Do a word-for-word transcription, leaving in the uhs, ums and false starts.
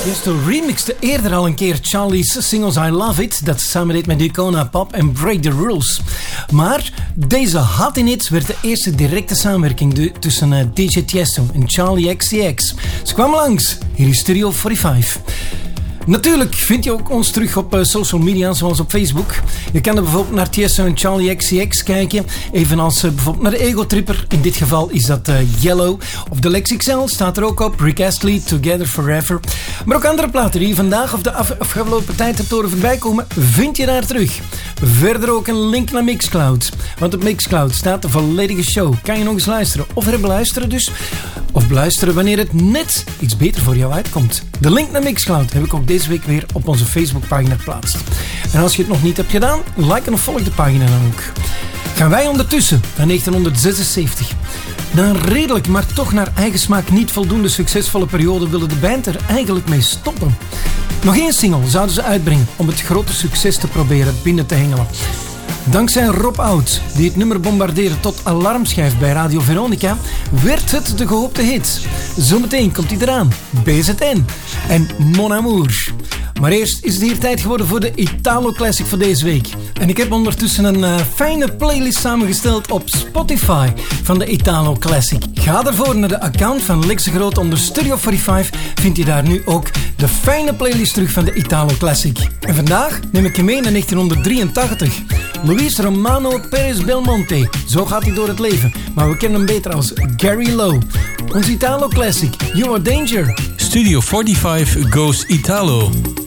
Tiesto remixte eerder al een keer Charlie's Singles I Love It, dat samen deed met Icona Pop en Break the Rules. Maar deze Hot in It werd de eerste directe samenwerking de, tussen uh, D J Tiesto en Charlie X C X. Ze kwamen langs, hier is Studio vijfenveertig. Natuurlijk vind je ook ons terug op uh, social media, zoals op Facebook. Je kan er bijvoorbeeld naar Tiesto en Charlie X C X kijken. Evenals uh, bijvoorbeeld naar de Ego Tripper. In dit geval is dat uh, Yellow. Of de Lex X L staat er ook op. Rick Astley, Together Forever. Maar ook andere platen die je vandaag of de af- afgelopen tijd hebt horen voorbij komen, vind je daar terug. Verder ook een link naar Mixcloud. Want op Mixcloud staat de volledige show. Kan je nog eens luisteren of herbeluisteren dus. Of beluisteren wanneer het net iets beter voor jou uitkomt. De link naar Mixcloud heb ik ook deze week weer op onze Facebookpagina geplaatst. En als je het nog niet hebt gedaan, like of volg de pagina dan ook. Gaan wij ondertussen naar negentien zesenzeventig. Na een redelijk, maar toch naar eigen smaak niet voldoende succesvolle periode wilde de band er eigenlijk mee stoppen. Nog één single zouden ze uitbrengen om het grote succes te proberen binnen te hengelen. Dankzij Rob Oud, die het nummer bombardeerde tot alarmschijf bij Radio Veronica, werd het de gehoopte hit. Zometeen komt hij eraan, B Z N en Mon Amour. Maar eerst is het hier tijd geworden voor de Italo Classic van deze week. En ik heb ondertussen een uh, fijne playlist samengesteld op Spotify van de Italo Classic. Ga ervoor naar de account van Lex de Groot onder Studio vijfenveertig. Vind je daar nu ook de fijne playlist terug van de Italo Classic. En vandaag neem ik je mee naar negentien drieëntachtig. Luis Romano Perez Belmonte. Zo gaat hij door het leven. Maar we kennen hem beter als Gary Lowe. Ons Italo Classic, You Are Danger. Studio vijfenveertig goes Italo.